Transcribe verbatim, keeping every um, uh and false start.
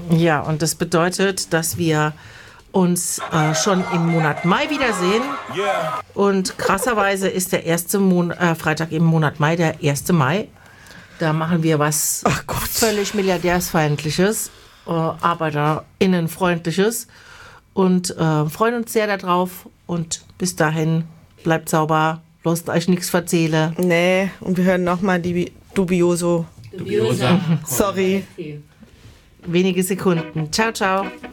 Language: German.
Ja, und das bedeutet, dass wir uns äh, schon im Monat Mai wiedersehen. Yeah. Und krasserweise ist der erste Mon- äh, Freitag im Monat Mai der erste Mai. Da machen wir was Ach Gott. völlig Milliardärsfeindliches, äh, ArbeiterInnenfreundliches und äh, freuen uns sehr darauf. Und bis dahin, bleibt sauber, lasst euch nichts verzählen. Nee, und wir hören nochmal die Dubioso. Dubiosa. Sorry. Wenige Sekunden. Ciao, ciao.